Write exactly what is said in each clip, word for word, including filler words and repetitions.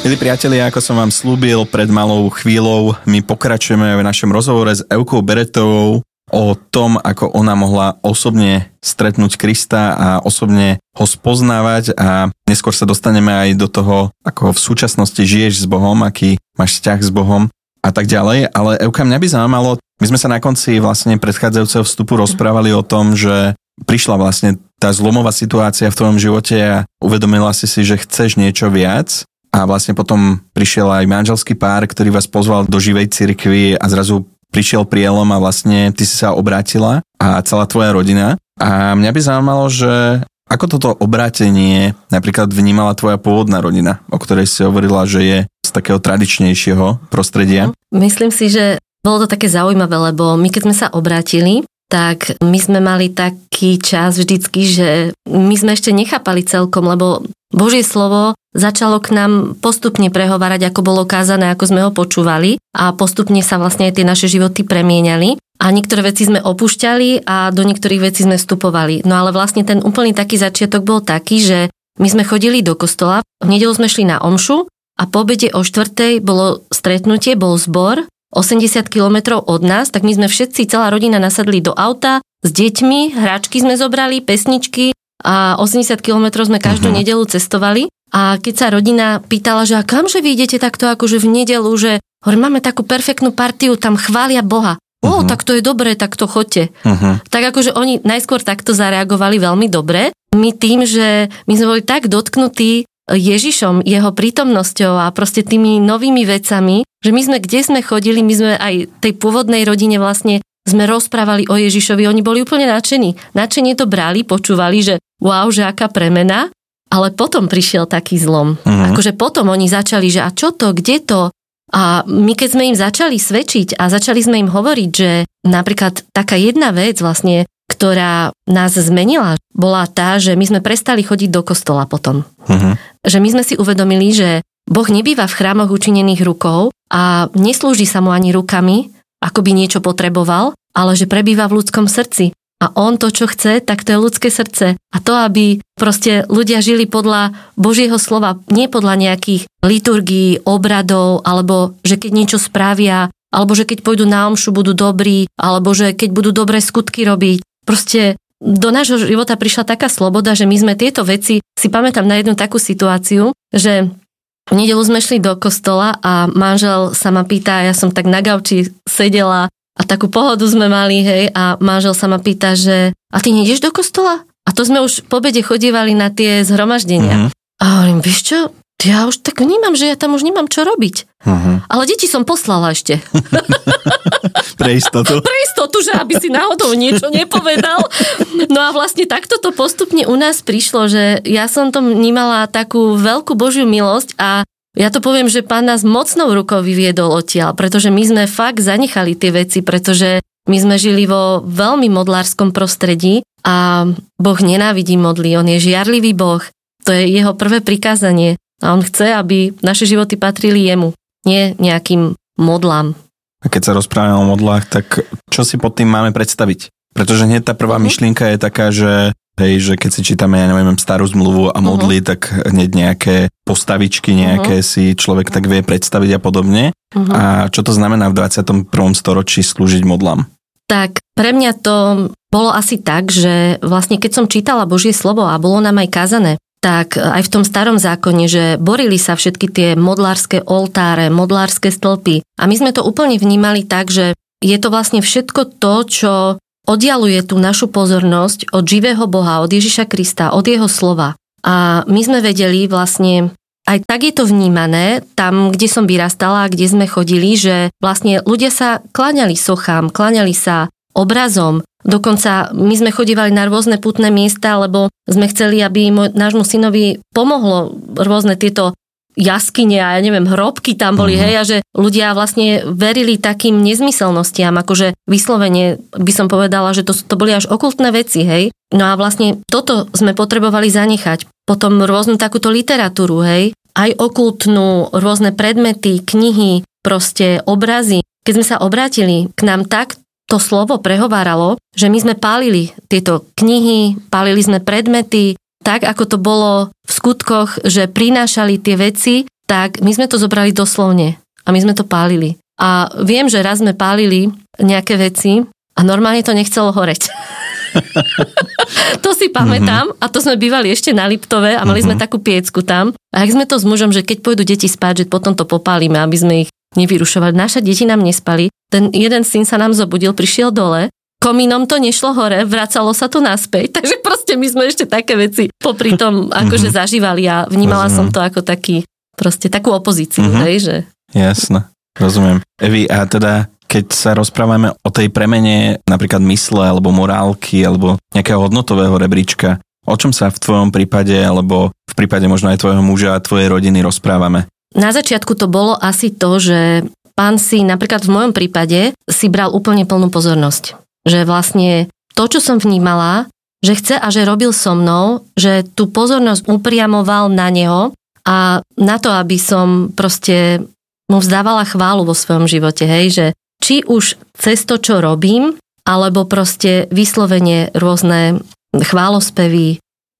Milí priatelia, ako som vám slúbil pred malou chvíľou, my pokračujeme v našom rozhovore s Evkou Beretovou o tom, ako ona mohla osobne stretnúť Krista a osobne ho spoznávať, a neskôr sa dostaneme aj do toho, ako v súčasnosti žiješ s Bohom, aký máš vzťah s Bohom a tak ďalej. Ale Evka, mňa by zaujímalo, my sme sa na konci vlastne predchádzajúceho vstupu rozprávali o tom, že prišla vlastne tá zlomová situácia v tvojom živote a uvedomila si si, že chceš niečo viac. A vlastne potom prišiel aj manželský pár, ktorý vás pozval do živej cirkvi a zrazu prišiel prielom a vlastne ty si sa obrátila a celá tvoja rodina. A mňa by zaujímalo, že ako toto obrátenie napríklad vnímala tvoja pôvodná rodina, o ktorej si hovorila, že je z takého tradičnejšieho prostredia. Myslím si, že bolo to také zaujímavé, lebo my keď sme sa obrátili, tak my sme mali taký čas vždycky, že my sme ešte nechápali celkom, lebo Božie slovo začalo k nám postupne prehovárať, ako bolo kázané, ako sme ho počúvali, a postupne sa vlastne aj tie naše životy premieniali a niektoré veci sme opúšťali a do niektorých vecí sme vstupovali. No ale vlastne ten úplný taký začiatok bol taký, že my sme chodili do kostola, v nedeľu sme šli na omšu a po obede o štvrtej bolo stretnutie, bol zbor osemdesiat kilometrov od nás, tak my sme všetci, celá rodina nasadli do auta s deťmi, hračky sme zobrali, pesničky a osemdesiat kilometrov sme každú uh-huh. nedeľu cestovali. A keď sa rodina pýtala, že a kamže vy idete takto akože v nedeľu, že hovorím, máme takú perfektnú partiu, tam chvália Boha. O, uh-huh. tak to je dobré, tak to choďte. Uh-huh. Tak akože oni najskôr takto zareagovali veľmi dobre. My tým, že my sme boli tak dotknutí Ježišom, jeho prítomnosťou a proste tými novými vecami, že my sme, kde sme chodili, my sme aj tej pôvodnej rodine vlastne sme rozprávali o Ježišovi, oni boli úplne nadšení. Nadšenie to brali, počúvali, že wow, že aká premena, ale potom prišiel taký zlom. Uh-huh. Akože potom oni začali, že a čo to, kde to? A my keď sme im začali svedčiť a začali sme im hovoriť, že napríklad taká jedna vec vlastne, ktorá nás zmenila, bola tá, že my sme prestali chodiť do kostola potom. Uh-huh. Že my sme si uvedomili, že Boh nebýva v chrámoch učinených rukou a neslúži sa mu ani rukami, ako by niečo potreboval, ale že prebýva v ľudskom srdci. A on to, čo chce, tak to je ľudské srdce. A to, aby proste ľudia žili podľa Božieho slova, nie podľa nejakých liturgií, obradov, alebo že keď niečo spravia, alebo že keď pôjdu na omšu, budú dobrí, alebo že keď budú dobré skutky robiť. Proste do nášho života prišla taká sloboda, že my sme tieto veci, si pamätám na jednu takú situáciu, že v nedeľu sme šli do kostola a manžel sa ma pýta, ja som tak na gauči sedela a takú pohodu sme mali, hej, a manžel sa ma pýta, že a ty nejdeš do kostola? A to sme už po obede chodívali na tie zhromaždenia. Mm-hmm. A hovorím, vieš čo, ja už tak vnímam, že ja tam už nemám čo robiť. Uh-huh. Ale deti som poslala ešte. Pre istotu. Pre istotu, že aby si náhodou niečo nepovedal. No a vlastne takto to postupne u nás prišlo, že ja som to vnímala takú veľkú Božiu milosť a ja to poviem, že Pán nás mocnou rukou vyviedol odtiaľ, pretože my sme fakt zanechali tie veci, pretože my sme žili vo veľmi modlárskom prostredí a Boh nenávidí modly, on je žiarlivý Boh. To je jeho prvé prikázanie. A on chce, aby naše životy patrili jemu, nie nejakým modlám. A keď sa rozprávame o modlách, tak čo si pod tým máme predstaviť? Pretože hneď tá prvá uh-huh. myšlienka je taká, že, hej, že keď si čítame, ja neviem, starú zmluvu a modly, uh-huh. tak hneď nejaké postavičky, nejaké uh-huh. si človek tak vie predstaviť a podobne. Uh-huh. A čo to znamená v dvadsiatom prvom storočí slúžiť modlám? Tak pre mňa to bolo asi tak, že vlastne keď som čítala Božie slovo a bolo nám aj kázané, tak aj v tom starom zákone, že borili sa všetky tie modlárske oltáre, modlárske stĺpy. A my sme to úplne vnímali tak, že je to vlastne všetko to, čo oddialuje tú našu pozornosť od živého Boha, od Ježiša Krista, od jeho slova. A my sme vedeli vlastne, aj tak je to vnímané, tam, kde som vyrastala, kde sme chodili, že vlastne ľudia sa kláňali sochám, kláňali sa obrazom. Dokonca my sme chodívali na rôzne putné miesta, lebo sme chceli, aby môj, nášmu synovi pomohlo rôzne tieto jaskyne a ja neviem, hrobky tam boli, uh-huh. hej, a že ľudia vlastne verili takým nezmyselnostiam, akože vyslovene by som povedala, že to, to boli až okultné veci, hej. No a vlastne toto sme potrebovali zanechať. Potom rôznu takúto literatúru, hej, aj okultnú, rôzne predmety, knihy, proste obrazy. Keď sme sa obrátili k nám tak, to slovo prehováralo, že my sme pálili tieto knihy, pálili sme predmety, tak ako to bolo v skutkoch, že prinášali tie veci tak my sme to zobrali doslovne a my sme to pálili. A viem, že raz sme pálili nejaké veci a normálne to nechcelo horeť. To si pamätám a to sme bývali ešte na Liptove a mali sme takú piecku tam. A ak sme to s mužom, že keď pôjdu deti spať, že potom to popálime, aby sme ich nevyrušovali. Naše deti nám nespali. Ten jeden syn sa nám zobudil, prišiel dole, komínom to nešlo hore, vracalo sa to naspäť, takže proste my sme ešte také veci popri tom akože zažívali a vnímala som to ako taký, proste takú opozíciu, mm-hmm. hej, že... Jasné, rozumiem. Evi, a teda keď sa rozprávame o tej premene napríklad mysle alebo morálky alebo nejakého hodnotového rebríčka, o čom sa v tvojom prípade alebo v prípade možno aj tvojho muža a tvojej rodiny rozprávame? Na začiatku to bolo asi to, že pán si napríklad v mojom prípade si bral úplne plnú pozornosť. Že vlastne to, čo som vnímala, že chce a že robil so mnou, že tú pozornosť upriamoval na neho a na to, aby som proste mu vzdávala chválu vo svojom živote, hej, že či už cez to, čo robím, alebo proste vyslovene rôzne chválospevy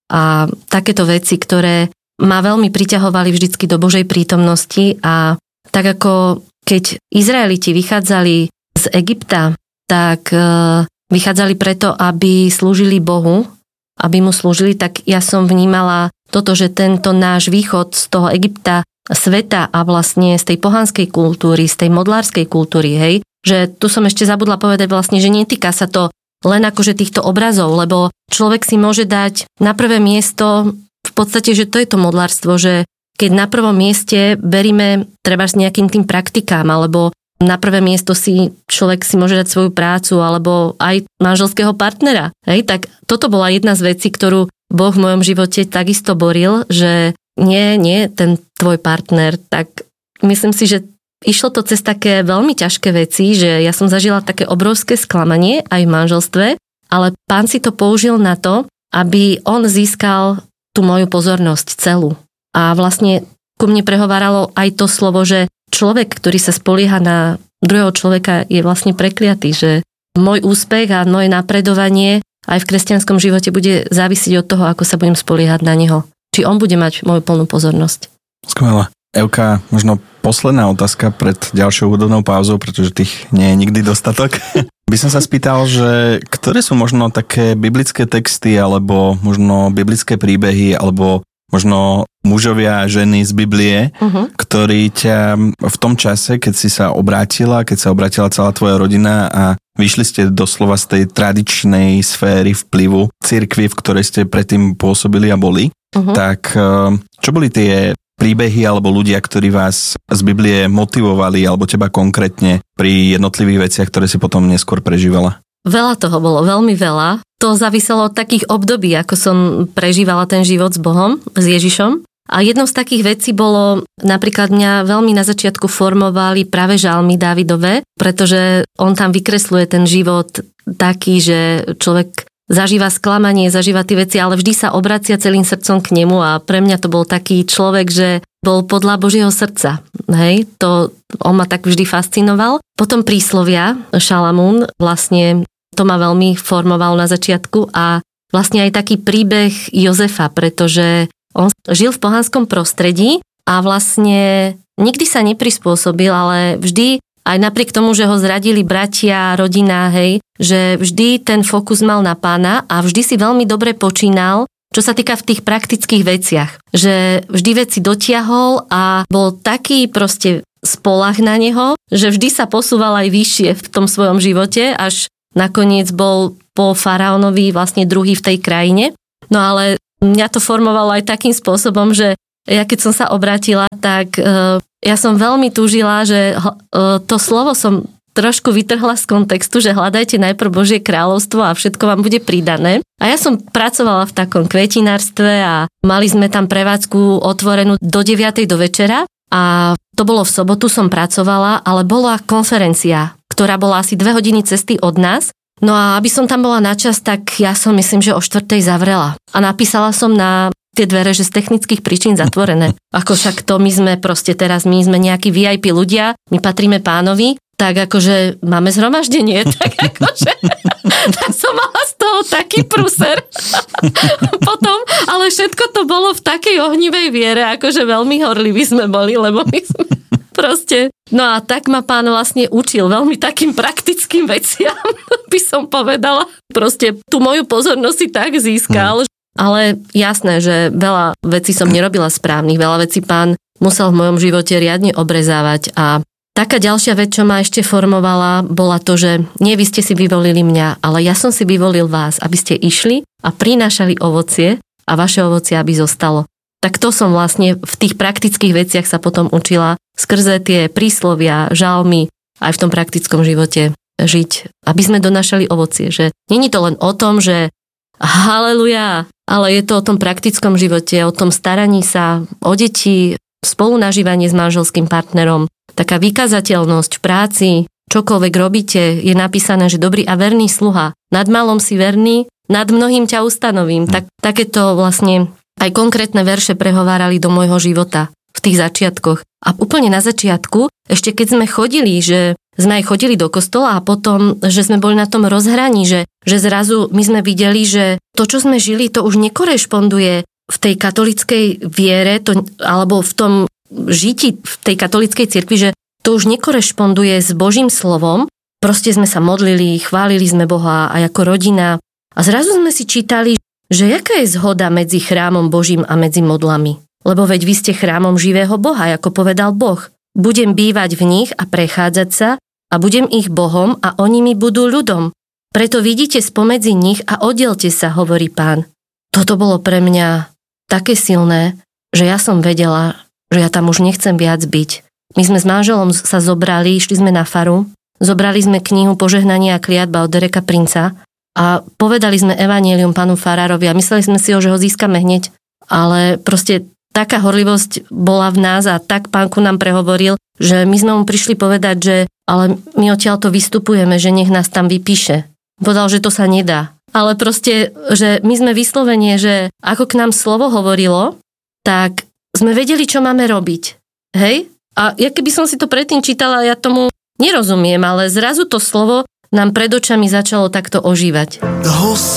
a takéto veci, ktoré ma veľmi priťahovali vždycky do Božej prítomnosti a tak ako keď Izraeliti vychádzali z Egypta, tak vychádzali preto, aby slúžili Bohu, aby mu slúžili, tak ja som vnímala toto, že tento náš východ z toho Egypta, sveta a vlastne z tej pohanskej kultúry, z tej modlárskej kultúry, hej, že tu som ešte zabudla povedať vlastne, že netýka sa to len akože týchto obrazov, lebo človek si môže dať na prvé miesto v podstate, že to je to modlárstvo, že keď na prvom mieste beríme treba s nejakým tým praktikám, alebo na prvé miesto si človek si môže dať svoju prácu, alebo aj manželského partnera. Hej, tak toto bola jedna z vecí, ktorú Boh v mojom živote takisto boril, že nie, nie, ten tvoj partner, tak myslím si, že išlo to cez také veľmi ťažké veci, že ja som zažila také obrovské sklamanie aj v manželstve, ale pán si to použil na to, aby on získal tú moju pozornosť celú. A vlastne ku mne prehováralo aj to slovo, že človek, ktorý sa spolieha na druhého človeka, je vlastne prekliatý, že môj úspech a moje napredovanie aj v kresťanskom živote bude závisiť od toho, ako sa budem spoliehať na neho. Či on bude mať moju plnú pozornosť. Skvelé. Evka, možno posledná otázka pred ďalšou hudobnou pauzou, pretože tých nie je nikdy dostatok. By som sa spýtal, že ktoré sú možno také biblické texty, alebo možno biblické príbehy, alebo možno mužovia a ženy z Biblie, uh-huh. ktorí ťa v tom čase, keď si sa obrátila, keď sa obrátila celá tvoja rodina a vyšli ste doslova z tej tradičnej sféry vplyvu cirkvi, v ktorej ste predtým pôsobili a boli, uh-huh. tak čo boli tie príbehy alebo ľudia, ktorí vás z Biblie motivovali alebo teba konkrétne pri jednotlivých veciach, ktoré si potom neskôr prežívala? Veľa toho bolo, veľmi veľa. To záviselo od takých období, ako som prežívala ten život s Bohom, s Ježišom. A jednou z takých vecí bolo, napríklad mňa veľmi na začiatku formovali práve žalmy Dávidove, pretože on tam vykresluje ten život taký, že človek zažíva sklamanie, zažíva tie veci, ale vždy sa obracia celým srdcom k nemu a pre mňa to bol taký človek, že bol podľa Božieho srdca. Hej, to on ma tak vždy fascinoval. Potom príslovia, Šalamún, vlastne to ma veľmi formoval na začiatku a vlastne aj taký príbeh Jozefa, pretože on žil v pohanskom prostredí a vlastne nikdy sa neprispôsobil, ale vždy aj napriek tomu, že ho zradili bratia, rodina, hej, že vždy ten fokus mal na Pána a vždy si veľmi dobre počínal, čo sa týka v tých praktických veciach. Že vždy veci dotiahol a bol taký proste spoľah na neho, že vždy sa posúval aj vyššie v tom svojom živote, až nakoniec bol po faraónovi vlastne druhý v tej krajine. No ale mňa to formovalo aj takým spôsobom, že ja keď som sa obrátila, tak uh, ja som veľmi túžila, že uh, to slovo som trošku vytrhla z kontextu, že hľadajte najprv Božie kráľovstvo a všetko vám bude pridané. A ja som pracovala v takom kvetinárstve a mali sme tam prevádzku otvorenú do deviatej do večera a to bolo v sobotu, som pracovala, ale bola konferencia, ktorá bola asi dve hodiny cesty od nás. No a aby som tam bola na čas, tak ja som myslím, že o štvrtej zavrela. A napísala som na tie dvere, že z technických príčin zatvorené. Ako však to my sme proste teraz, my sme nejakí vé í pé ľudia, my patríme Pánovi, tak akože máme zhromaždenie, tak akože tak som mala z toho taký pruser. Potom, ale všetko to bolo v takej ohnivej viere, akože veľmi horliví sme boli, lebo my sme proste... No a tak ma pán vlastne učil veľmi takým praktickým veciam, by som povedala. Proste tú moju pozornosť si tak získal, hmm. ale jasné, že veľa vecí som nerobila správnych, veľa vecí pán musel v mojom živote riadne obrezávať a taká ďalšia vec, čo ma ešte formovala, bola to, že nie vy ste si vyvolili mňa, ale ja som si vyvolil vás, aby ste išli a prinášali ovocie a vaše ovocie, aby zostalo. Tak to som vlastne v tých praktických veciach sa potom učila skrze tie príslovia, žalmy, aj v tom praktickom živote žiť, aby sme donášali ovocie. Že není to len o tom, že haleluja, ale je to o tom praktickom živote, o tom staraní sa o deti, spolunažívanie s manželským partnerom, taká vykazateľnosť v práci, čokoľvek robíte, je napísané, že dobrý a verný sluha. Nad malom si verný, nad mnohým ťa ustanovím. Tak, takéto vlastne aj konkrétne verše prehovárali do môjho života v tých začiatkoch. A úplne na začiatku, ešte keď sme chodili, že sme aj chodili do kostola a potom, že sme boli na tom rozhraní, že, že zrazu my sme videli, že to, čo sme žili, to už nekorešponduje v tej katolíckej viere, to, alebo v tom žití v tej katolíckej cirkvi, že to už nekorešponduje s Božím slovom. Proste sme sa modlili, chválili sme Boha aj ako rodina. A zrazu sme si čítali, že jaká je zhoda medzi chrámom Božím a medzi modlami. Lebo veď vy ste chrámom živého Boha, ako povedal Boh. Budem bývať v nich a prechádzať sa a budem ich Bohom a oni mi budú ľudom. Preto vidíte spomedzi nich a oddielte sa, hovorí Pán. Toto bolo pre mňa také silné, že ja som vedela, že ja tam už nechcem viac byť. My sme s manželom sa zobrali, išli sme na faru, zobrali sme knihu Požehnanie a kliatba od Dereka Princa a povedali sme evanjelium pánu farárovi a mysleli sme si ho, že ho získame hneď. Ale proste taká horlivosť bola v nás a tak pán ku nám prehovoril, že my sme mu prišli povedať, že ale my odtiaľto vystupujeme, že nech nás tam vypíše. Povedal, že to sa nedá. Ale proste, že my sme vyslovene, že ako k nám slovo hovorilo, tak sme vedeli, čo máme robiť. Hej? A ja keby som si to predtým čítala, ja tomu nerozumiem, ale zrazu to slovo nám pred očami začalo takto ožívať.